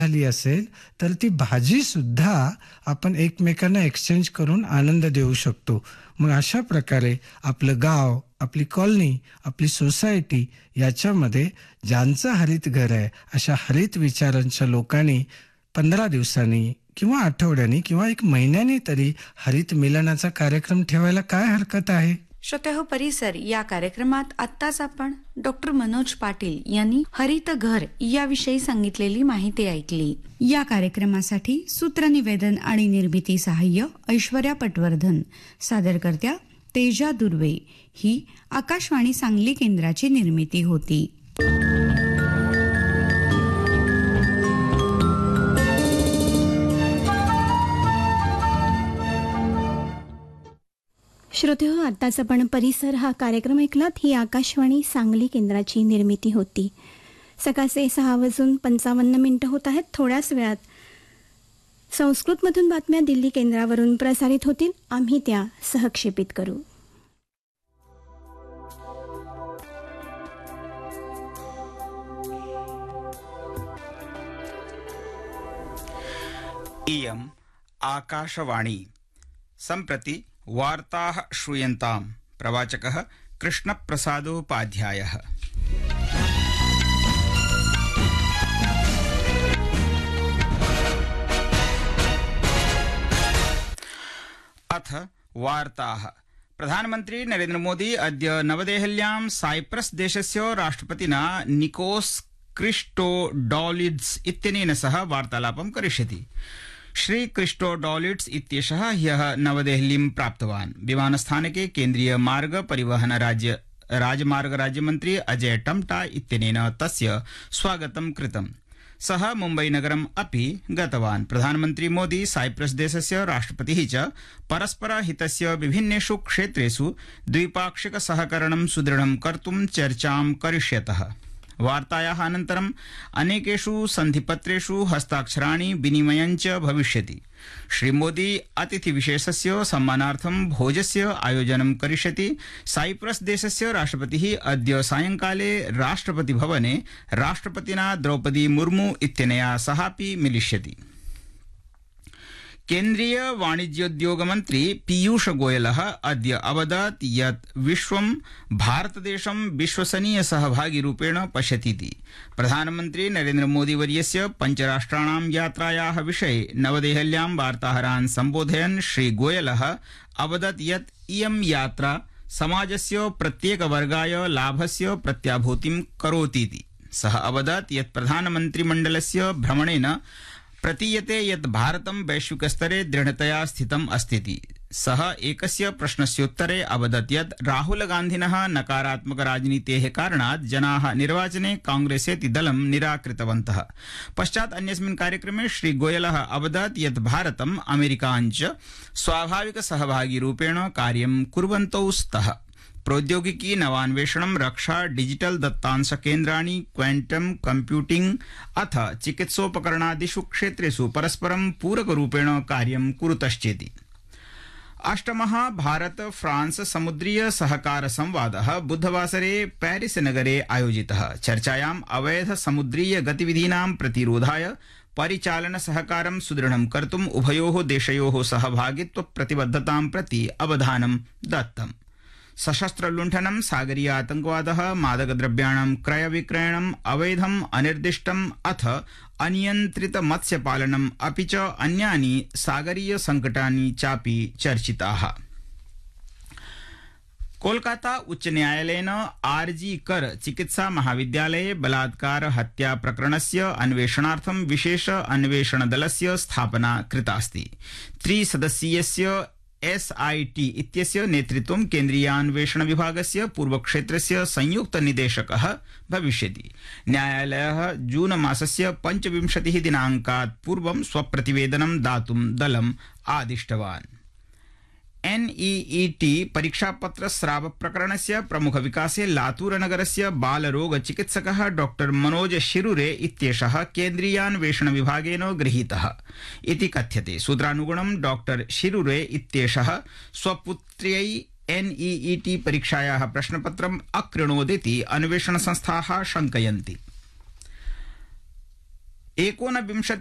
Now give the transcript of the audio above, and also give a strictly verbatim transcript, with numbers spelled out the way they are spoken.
झाली असेल तर ती भाजी सुद्धा आपण एकमेकांना एक्सचेंज करून आनंद देऊ शकतो. मग अशा प्रकारे आपलं गाव, आपली कॉलनी, आपली सोसायटी याच्यामध्ये ज्यांचं हरित घर आहे अशा हरित विचारांच्या लोकांनी पंधरा दिवसांनी किंवा आठवड्यानी किंवा एक महिन्यानी तरी हरित मिलनाचा कार्यक्रम ठेवायला काय हरकत आहे. श्रोतेहो, परिसर या कार्यक्रमात आत्ताच आपण डॉक्टर मनोज पाटील यांनी हरित घर याविषयी सांगितलेली माहिती ऐकली. या कार्यक्रमासाठी सूत्रनिवेदन आणि निर्मिती सहाय्य ऐश्वर्या पटवर्धन, सादरकर्त्या तेजा दुर्वे. ही आकाशवाणी सांगली केंद्राची निर्मिती होती. श्रोतेहो, आत्ताच आपण परिसर हा कार्यक्रम ऐकलात. ही आकाशवाणी सांगली केंद्राची निर्मिती होती. सकाळचे सहा वाजून पंचावन्न मिनिटं होत आहेत. थोड्याच वेळात संस्कृतमधून बातम्या दिल्ली केंद्रावरून प्रसारित होतील. आम्ही त्या सहक्षेपित करू. इयम् आकाशवाणी. सम्प्रति वार्ताः श्रूयन्ताम्. प्रवाचकः कृष्णप्रसादोपाध्यायः. अथ वार्ताः. प्रधानमन्त्री नरेन्द्र मोदी अद्य नवदेहल्यां साइप्रस देशस्य राष्ट्रपतिना निकोस क्रिस्टोडौलिड्स इत्यनेन सह वार्तालापं करिष्यति. श्री क्रिस्टोडौलिड्स इत्येषः ह्यः नवदेहलीं प्राप्तवान्. विमानस्थानके केन्द्रीय मार्ग परिवहन राज्य राजमार्ग राज्यमन्त्री अजय टम्टा इत्यनेन तस्य स्वागतं कृतम्. सः मुम्बईनगरम् अपि गतवान्. प्रधानमन्त्री मोदी साइप्रस देशस्य राष्ट्रपतिः च परस्परहितस्य विभिन्नेषु क्षेत्रेषु द्विपाक्षिक सहकरणं सुदृढं कर्तुं चर्चां करिष्यतः. वार्तायाः अनन्तरम् अनेकेषु सन्धिपत्रेषु हस्ताक्षराणि विनिमयञ्च भविष्यति. श्रीमोदी अतिथिविशेषस्य सम्मानार्थं भोजस्य आयोजनं करिष्यति. साइप्रस देशस्य राष्ट्रपतिः अद्य सायंकाले राष्ट्रपतिभवने राष्ट्रपतिना द्रौपदी मुर्मू इत्यनया सहापि मिलिष्यति. केन्द्रीय वाणिज्योद्योग मन्त्री पीयूष गोयलः अद्य अवदत् यत् विश्वं भारतदेशं विश्वसनीय सहभागिरूपेण पश्यतीति. प्रधानमन्त्री नरेन्द्र मोदी वर्यस्य पञ्चराष्ट्राणां यात्रायाः विषये नवदेहल्यां वार्ताहरान् सम्बोधयन् श्री गोयलः अवदत् यत् इयं यात्रा समाजस्य प्रत्येकवर्गाय लाभस्य प्रत्याभूतिं करोतीति. सः अवदत् यत् प्रधानमन्त्रिमण्डलस्य भ्रमणेन प्रतीयते यत् भारतं वैश्विकस्तरे दृढतया स्थितम् अस्तीति. सः एकस्य प्रश्नस्योत्तरे अवदत् यत् राहुल गान्धिनः नकारात्मक राजनीतेः कारणात् जनाः निर्वाचने कांग्रेसेति दलं निराकृतवन्तः. पश्चात् अन्यस्मिन् कार्यक्रमे श्री गोयलः अवदत् यत् भारतम् अमेरिकाञ्च स्वाभाविक सहभागिरूपेण कार्यं कुर्वन्तौ स्तः. प्रौद्योगिकी, नवान्वेषणं, रक्षा, डिजिटल दत्तांश केन्द्राणि, क्वांटम कंप्यूटिंग अथ चिकित्सोपकरणादिषु क्षेत्रेषु परस्परं पूरकरूपेण कार्यं कुरुतश्चेति. अष्टमः भारत फ्रांस समुद्रीय सहकार संवादः बुधवासरे पेरिस नगरे आयोजितः. चर्चायाम् अवैध समुद्रीय गतिविधीनां प्रतिरोधाय परिचालन सहकारं सुदृढं कर्तुम् उभयोः देशयोः सहभागित्व प्रतिबद्धतां प्रति अवधानं दत्तम्. सशस्त्र लुण्ठनं, सागरीय आतंकवादः, मादकद्रव्याणां क्रय विक्रयणम्, अवैधम्, अनिर्दिष्टम् अथ अनियन्त्रित मत्स्यपालनम् अपि च अन्यानि सागरीय संकटानि चापि चर्चिताः. कोलकाता उच्च न्यायालयेन आरजी कर चिकित्सा महाविद्यालये बलात्कार हत्या प्रकरणस्य अन्वेषणार्थं विशेष अन्वेषण दलस्य स्थापना कृतास्ति. त्रिसदस्यीयस्य एसआईटी इत्यस्य नेतृत्वं केन्द्रीयान्वेषण विभागस्य पूर्वक्षेत्रस्य संयुक्त निदेशकः भविष्यति. न्यायालयः जून मासस्य पञ्चविंशतिः दिनाङ्कात् पूर्वं स्वप्रतिवेदनं दातुं दलम् आदिष्टवान्. एनईईटी परीक्षापत्र स्राव प्रकरणस्य प्रमुख विकासे लातूर नगरस्य बालरोग चिकित्सकः डॉक्टर मनोज शिरुरे इत्येषः केन्द्रीयान्वेषण विभागेन गृहीतः इति कथ्यते. सूत्रानुगुणं डॉक्टर शिरुरे इत्येषः स्वपुत्र्यै एनईईटी परीक्षायाः प्रश्नपत्रम् अकृणोदिति अन्वेषण संस्थाः शङ्कयन्ति. एकोनविंशति